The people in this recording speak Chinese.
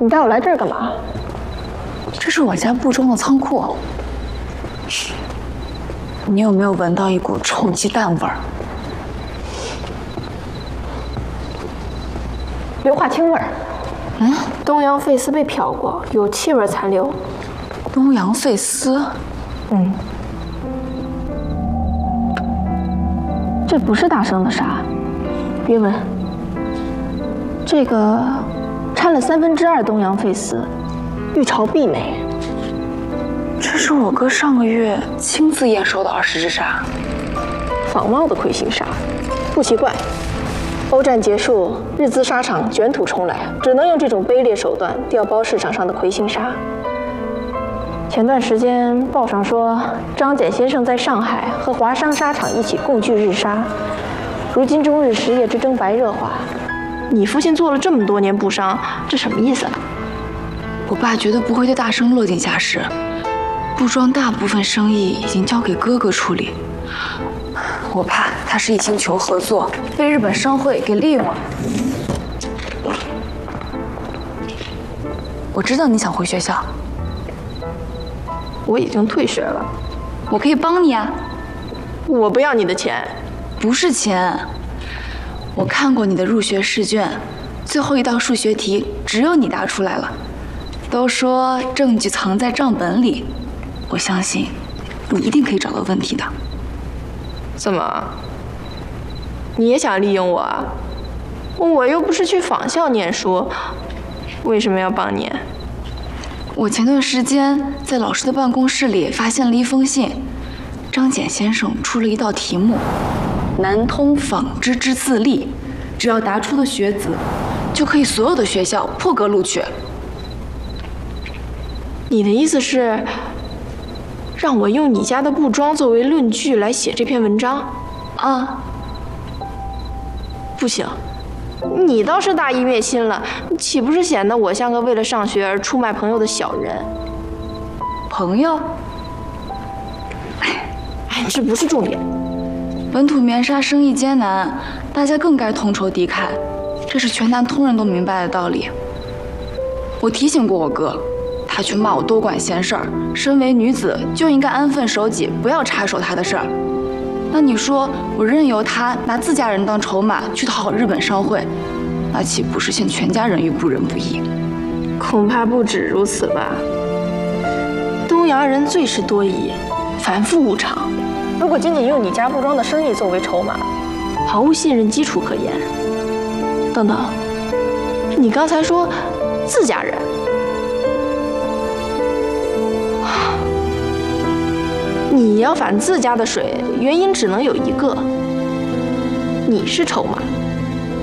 你带我来这儿干嘛？ 这是我家布庄的仓库。你有没有闻到一股臭鸡蛋味儿？ 硫化氢味儿。东洋废丝被漂过，有气味残留。 东洋废丝？ 这不是大生的沙，别闻。这个掺了2/3东洋废丝，玉朝碧美。 这是我哥上个月亲自验收的20支沙， 仿冒的魁星沙，不奇怪。欧战结束，日资沙场卷土重来，只能用这种卑劣手段调包市场上的魁星沙。前段时间报上说，张謇先生在上海和华商沙场一起共聚日沙，如今中日实业之争白热化。你父亲做了这么多年布商，这什么意思？ 我爸绝对不会对大生落井下石，布庄大部分生意已经交给哥哥处理。我怕他是一心求合作，被日本商会给利用了。我知道你想回学校， 我已经退学了， 我可以帮你啊。 我不要你的钱。 不是钱，我看过你的入学试卷，最后一道数学题只有你答出来了。都说证据藏在账本里，我相信你一定可以找到问题的。 怎么？你也想利用我啊？我又不是去仿校念书，为什么要帮你？ 我前段时间在老师的办公室里发现了一封信，张謇先生出了一道题目：南通纺织之自立，只要答出的学子，就可以所有的学校破格录取。 你的意思是，让我用你家的布庄作为论据来写这篇文章？ 啊， 不行，你倒是大义灭亲了，岂不是显得我像个为了上学而出卖朋友的小人？ 朋友？ 哎，这不是重点。 本土棉纱生意艰难，大家更该同仇敌忾，这是全南通人都明白的道理。我提醒过我哥，他却骂我多管闲事儿，身为女子就应该安分守己，不要插手他的事儿。那你说我任由他拿自家人当筹码去讨好日本商会，那岂不是陷全家人于不仁不义？ 恐怕不止如此吧。东洋人最是多疑，反复无常。如果仅仅用你家布庄的生意作为筹码，毫无信任基础可言。等等，你刚才说自家人？你要反自家的水，原因只能有一个：你是筹码。